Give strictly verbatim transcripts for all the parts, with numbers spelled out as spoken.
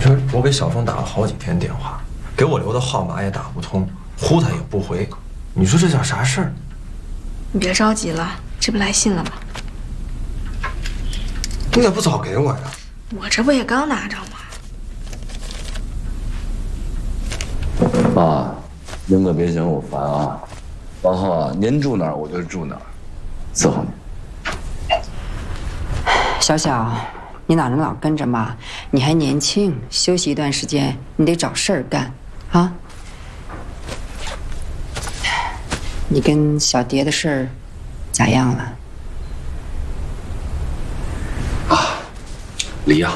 这我给小峰打了好几天电话，给我留的号码也打不通，呼他也不回，你说这叫啥事儿？ 你别着急了，这不来信了吗？ 你咋不早给我呀？ 我这不也刚拿着吗？ 妈，您可别嫌我烦啊！往后啊，您住哪儿我就住哪儿，伺候你。 小小，你哪能老跟着妈？你还年轻，休息一段时间，你得找事儿干，啊！你跟小蝶的事儿咋样了？ 啊，离呀！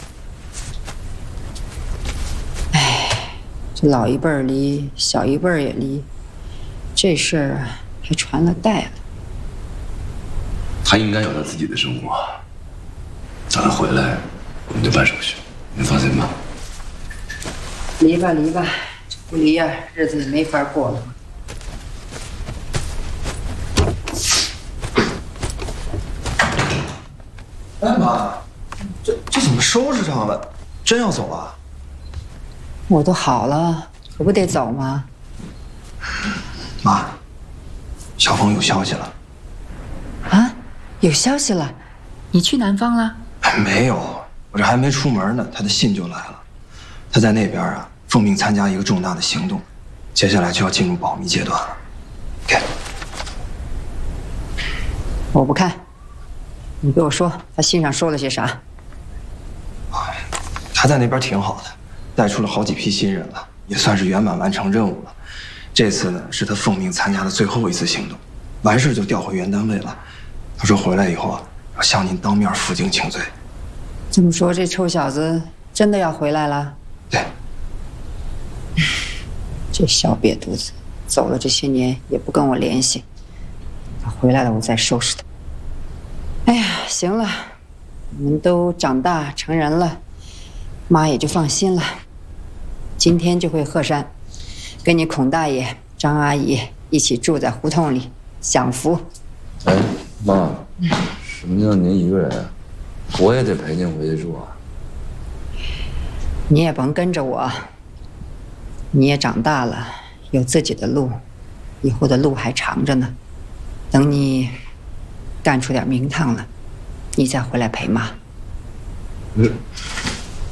哎，这老一辈儿离，小一辈儿也离，这事儿还传了代了。 他应该有他自己的生活。等他回来，我们就办手续，您放心吧。 离吧离吧，这不离呀，日子也没法过了。 哎妈，这这怎么收拾上了？真要走啊？ 我都好了，可不得走吗？ 妈，小峰有消息了。 啊，有消息了？你去南方了？ 哎，没有，我这还没出门呢，他的信就来了。他在那边啊，奉命参加一个重大的行动，接下来就要进入保密阶段了。给， 我不看。你给我说，他信上说了些啥？ 他在那边挺好的，带出了好几批新人了，也算是圆满完成任务了。这次呢，是他奉命参加的最后一次行动，完事就调回原单位了。他说回来以后啊，要向您当面负荆请罪。 这么说，这臭小子真的要回来了？ 对。 这小瘪犊子，走了这些年也不跟我联系，他回来了我再收拾他。哎呀，行了，你们都长大成人了，妈也就放心了。今天就回鹤山，跟你孔大爷、张阿姨一起住在胡同里享福。 哎，妈，什么叫您一个人啊？我也得陪您回去住啊。 你也甭跟着我，你也长大了，有自己的路，以后的路还长着呢。等你干出点名堂了，你再回来陪妈。 嗯。